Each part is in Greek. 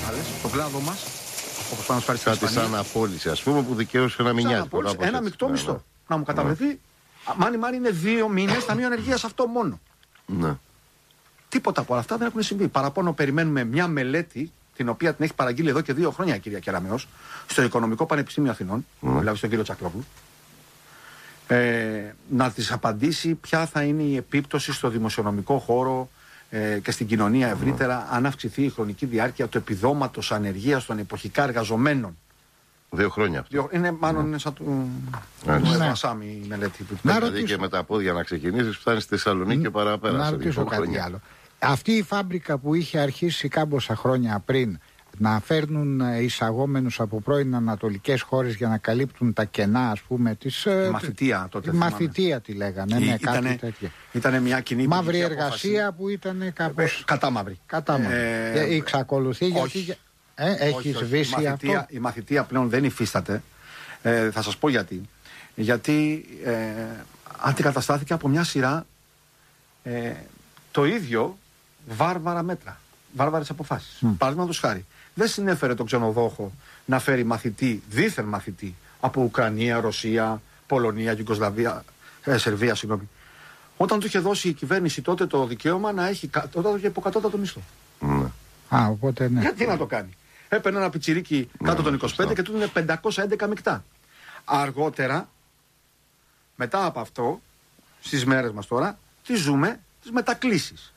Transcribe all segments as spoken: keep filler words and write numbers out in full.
μεγάλες, στον κλάδο μας, όπως πάνω σφάρει στην Ισπανία. Κάτι σαν απόλυση, ας πούμε, που δικαίωσε να μην νοιάζει. Ένα μεικτό ναι, μισθό. Ναι. Να μου καταβληθεί. Ναι. Μάνι μάνι είναι δύο μήνες ταμείο ενεργείας αυτό μόνο. Ναι. Τίποτα από όλα αυτά δεν έχουν συμβεί. Παραπάνω περιμένουμε μια μελέτη, την οποία την έχει παραγγείλει εδώ και δύο χρόνια η κυρία Κεραμέως, στο Οικονομικό Πανεπιστήμιο Αθηνών, mm. δηλαδή στον κύριο Τσακλόπουλο, ε, να της απαντήσει ποια θα είναι η επίπτωση στο δημοσιονομικό χώρο ε, και στην κοινωνία ευρύτερα, mm. αν αυξηθεί η χρονική διάρκεια του επιδόματος ανεργίας των εποχικά εργαζομένων. Δύο χρόνια αυτό. Είναι μάλλον είναι σαν του Μασάμι η μελέτη που να δηλαδή και με τα πόδια να ξεκινήσεις, φτάνεις στη Θεσσαλονίκη και παραπέρα. Να ρωτήσω κάτι άλλο. Αυτή η φάμπρικα που είχε αρχίσει κάμποσα χρόνια πριν να φέρνουν εισαγόμενους από πρώην ανατολικές χώρες για να καλύπτουν τα κενά, ας πούμε, της... Η μαθητεία τότε. Η μαθητεία τη λέγανε, ναι, ήτανε, κάτι τέτοιο. Ήτανε μια κοινή μαύρη εργασία απόφαση. Που ήταν κάπως... Ε, κατά μαύρη. Κατά μαύρη. Ε, ε, εξακολουθεί όχι. γιατί... Ε, έχει όχι, σβήσει όχι. Η μαθητεία, αυτό. Η μαθητεία πλέον δεν υφίσταται. Ε, θα σας πω γιατί. Γιατί ε, αντικαταστάθηκε από μια σειρά ε, το ίδιο βάρβαρα μέτρα. Βάρβαρες αποφάσεις. Mm. Παραδείγματος χάρη. Δεν συνέφερε τον ξενοδόχο να φέρει μαθητή, δίθεν μαθητή, από Ουκρανία, Ρωσία, Πολωνία, Γιουγκοσλαβία, ε, Σερβία, συγγνώμη. Όταν του είχε δώσει η κυβέρνηση τότε το δικαίωμα να έχει τότε είχε υποκατώτατο μισθό. Mm. Α, οπότε ναι. Γιατί να το κάνει. Έπαιρνε ένα πιτσιρίκι κάτω ναι, των είκοσι πέντε και του είναι πεντακόσια έντεκα μεικτά. Αργότερα, μετά από αυτό, στις μέρες μας τώρα, τι ζούμε, τις μετακλήσεις.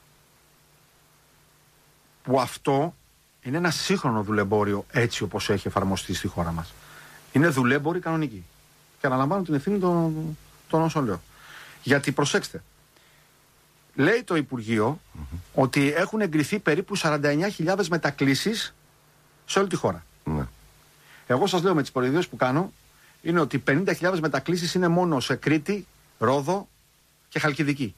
Που αυτό είναι ένα σύγχρονο δουλεμπόριο έτσι όπως έχει εφαρμοστεί στη χώρα μας. Είναι δουλέμποροι κανονικοί. Και αναλαμβάνω την ευθύνη των, των όσων λέω. Γιατί προσέξτε, λέει το Υπουργείο mm-hmm. ότι έχουν εγκριθεί περίπου σαράντα εννιά χιλιάδες μετακλήσεις σε όλη τη χώρα. Mm-hmm. Εγώ σας λέω με τις προειδείες που κάνω είναι ότι πενήντα χιλιάδες μετακλήσεις είναι μόνο σε Κρήτη, Ρόδο και Χαλκιδική.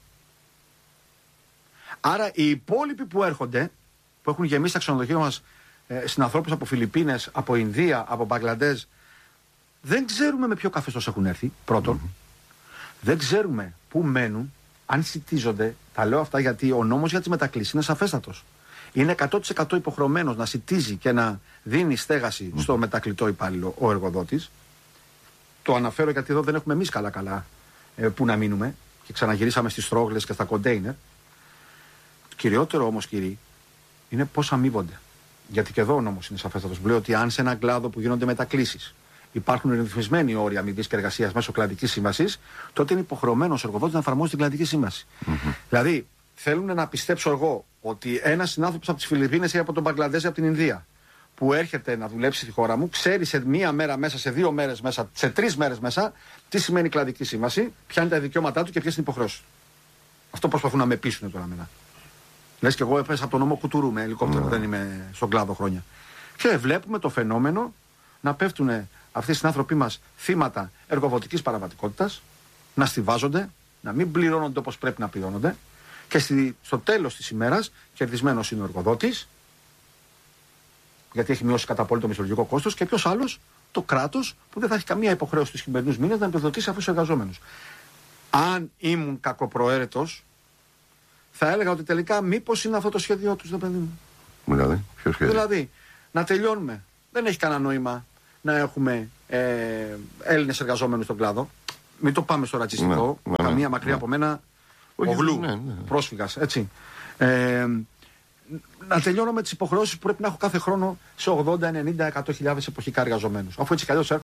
Άρα οι υπόλοιποι που έρχονται, που έχουν γεμίσει τα ξενοδοχεία μας ε, συνανθρώπους από Φιλιππίνες, από Ινδία, από Μπαγκλαντέζ, δεν ξέρουμε με ποιο καθεστώς έχουν έρθει, πρώτον. Mm-hmm. Δεν ξέρουμε πού μένουν, αν σιτίζονται. Τα λέω αυτά γιατί ο νόμος για τις μετακλήσεις είναι σαφέστατος. Είναι εκατό τοις εκατό υποχρεωμένος να σιτίζει και να δίνει στέγαση mm. στο μετακλητό υπάλληλο ο εργοδότης. Το αναφέρω γιατί εδώ δεν έχουμε εμείς καλά-καλά ε, που να μείνουμε και ξαναγυρίσαμε στις τρόγλες και στα κοντέινερ. Το κυριότερο όμως, κύριοι, είναι πώς αμείβονται. Γιατί και εδώ ο νόμος είναι σαφέστατος. Λέει ότι αν σε έναν κλάδο που γίνονται μετακλήσεις υπάρχουν ρυθμισμένοι όροι αμοιβής και εργασίας μέσω κλαδικής σύμβασης, τότε είναι υποχρεωμένος ο εργοδότης να εφαρμόζει την κλαδική σύμβαση. Mm-hmm. Δηλαδή, θέλουν να πιστέψω εγώ ότι ένας συνάνθρωπος από τις Φιλιππίνες ή από τον Μπαγκλαντέζ ή από την Ινδία που έρχεται να δουλέψει στη χώρα μου, ξέρει σε μία μέρα μέσα, σε δύο μέρες μέσα, σε τρεις μέρες μέσα, τι σημαίνει κλαδική σύμβαση, ποια είναι τα δικαιώματά του και ποιες είναι οι υποχρεώσεις. Αυτό προσπαθούν να με πείσουν τώρα μένα. Λες και εγώ έπεσα από τον νόμο Κουτουρού με ελικόπτερο, mm. δεν είμαι στον κλάδο χρόνια. Και βλέπουμε το φαινόμενο να πέφτουν αυτοί οι συνάνθρωποι μας θύματα εργοβοτικής παραβατικότητας, να στιβάζονται, να μην πληρώνονται όπως πρέπει να πληρώνονται και στη, στο τέλος της ημέρας κερδισμένος είναι ο εργοδότης, γιατί έχει μειώσει κατά πολύ το μισθολογικό κόστος, και ποιος άλλος, το κράτος, που δεν θα έχει καμία υποχρέωση στους χειμερινούς μήνες να επιδοτήσει αυτούς τους εργαζόμενους. Αν ήμουν κακοπροαίρετος, θα έλεγα ότι τελικά μήπως είναι αυτό το σχέδιό τους, δε παιδί μου. Δηλαδή, ποιο σχέδιο? Δηλαδή, να τελειώνουμε. Δεν έχει κανένα νόημα να έχουμε ε, Έλληνες εργαζόμενους στον κλάδο. Μην το πάμε στο ρατσιστικό. Ναι, ναι, καμία ναι, μακριά ναι. από μένα. Ογλού, ναι, ναι. πρόσφυγας, έτσι. Ε, να τελειώνω με τις υποχρεώσεις που πρέπει να έχω κάθε χρόνο σε ογδόντα, ενενήντα, εκατό χιλιάδες εποχικά εργαζομένους. Αφού έτσι κι αλλιώς